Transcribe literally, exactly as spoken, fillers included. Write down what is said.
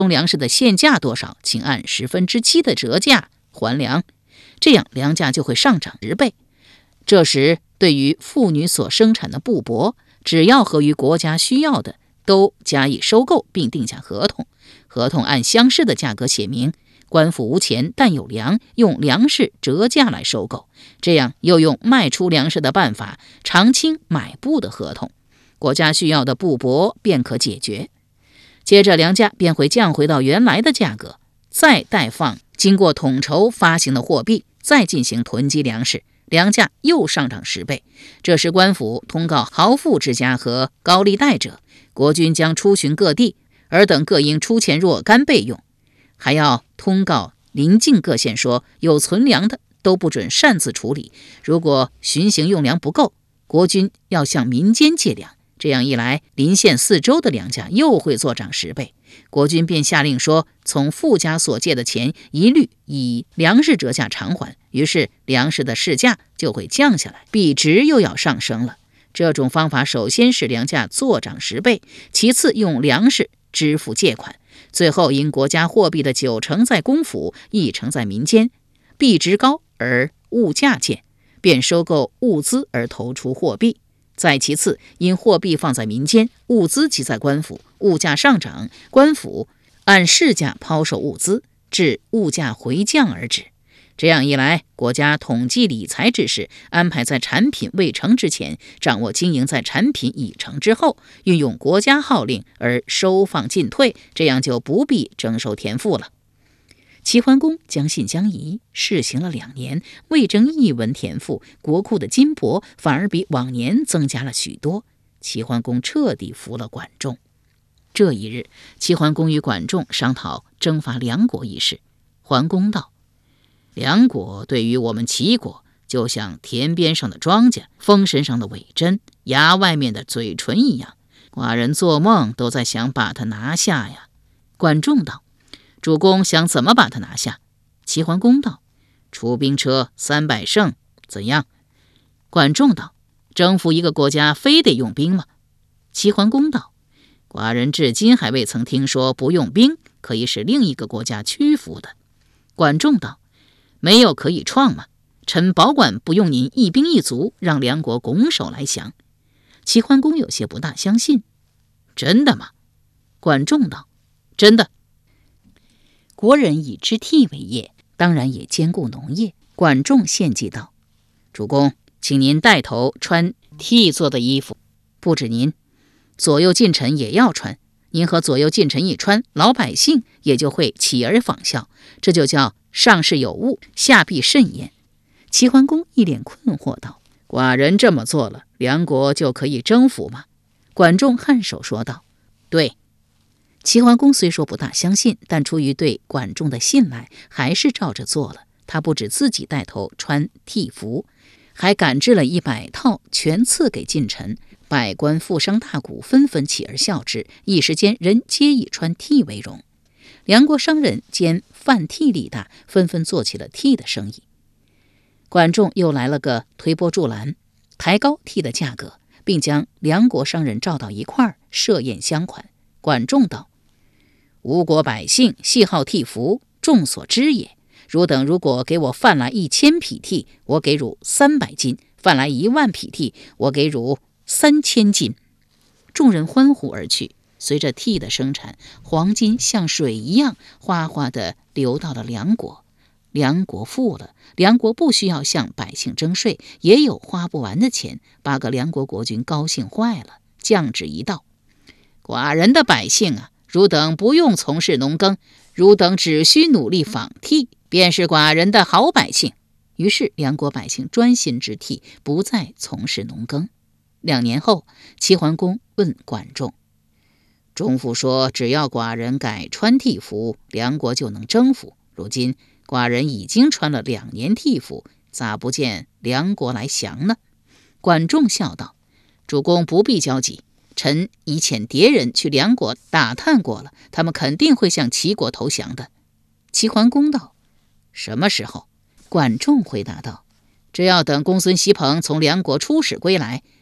中粮食的现价多少，请按十分之七的折价还粮，这样粮价就会上涨十倍。这时，对于妇女所生产的布帛，只要合于国家需要的，都加以收购并定下合同，合同按相适的价格写明，官府无钱但有粮，用粮食折价来收购，这样又用卖出粮食的办法偿清买布的合同，国家需要的布帛便可解决。接着粮价便会降回到原来的价格，再贷放经过统筹发行的货币，再进行囤积粮食，粮价又上涨十倍。这时官府通告豪富之家和高利贷者，国军将出巡各地，尔等各应出钱若干备用。还要通告邻近各县说，有存粮的都不准擅自处理，如果巡行用粮不够，国军要向民间借粮。这样一来，邻县四周的粮价又会作涨十倍。国军便下令说，从富家所借的钱一律以粮食折价偿还，于是粮食的市价就会降下来，币值又要上升了。这种方法首先使粮价作涨十倍，其次用粮食支付借款，最后因国家货币的九成在公府，一成在民间，币值高而物价贱，便收购物资而投出货币。再其次，因货币放在民间，物资即在官府，物价上涨，官府按市价抛售物资，至物价回降而止。这样一来，国家统计理财之事安排在产品未成之前，掌握经营在产品已成之后，运用国家号令而收放进退，这样就不必征收田赋了。齐桓公将信将疑，试行了两年，未征一文田赋，国库的金帛反而比往年增加了许多。齐桓公彻底服了管仲。这一日，齐桓公与管仲商讨征伐梁国一事。桓公道：梁国对于我们齐国，就像田边上的庄稼，风身上的尾针，牙外面的嘴唇一样，寡人做梦都在想把它拿下呀。管仲道：主公想怎么把它拿下？齐桓公道：出兵车三百乘，怎样？管仲道：征服一个国家非得用兵吗？齐桓公道：寡人至今还未曾听说不用兵可以使另一个国家屈服的。管仲道：没有可以创吗？臣保管不用您一兵一卒，让梁国拱手来降。齐桓公有些不大相信。真的吗？管仲道：真的。国人以织替为业，当然也兼顾农业。管仲献计道：主公，请您带头穿替做的衣服，不止您，左右近臣也要穿。您和左右近臣一穿，老百姓也就会起而仿效，这就叫上事有误，下必甚焉。齐桓公一脸困惑道：寡人这么做了，梁国就可以征服吗？管仲颔首说道：对。齐桓公虽说不大相信，但出于对管仲的信赖，还是照着做了。他不止自己带头穿替服，还赶制了一百套，全赐给近臣。百官富商大贾纷纷起而效之，一时间人皆以穿替为荣。梁国商人兼贩替力大，纷纷做起了替的生意。管仲又来了个推波助澜，抬高替的价格，并将梁国商人召到一块儿设宴相款。管仲道：吴国百姓喜好替服，众所知也。汝等如果给我贩来一千匹替，我给汝三百斤；贩来一万匹替，我给汝三千斤。众人欢呼而去。随着替的生产，黄金像水一样哗哗地流到了梁国。梁国富了，梁国不需要向百姓征税，也有花不完的钱，把个梁国国君高兴坏了，降旨一道：寡人的百姓啊，汝等不用从事农耕，汝等只需努力纺替，便是寡人的好百姓。于是梁国百姓专心织替，不再从事农耕。两年后，齐桓公问管仲：仲父说只要寡人改穿替服，梁国就能征服。如今寡人已经穿了两年替服，咋不见梁国来降呢？管仲笑道：主公不必焦急，臣已遣谍人去梁国打探过了，他们肯定会向齐国投降的。齐桓公道：什么时候？管仲回答道：只要等公孙西彭从梁国出使归来，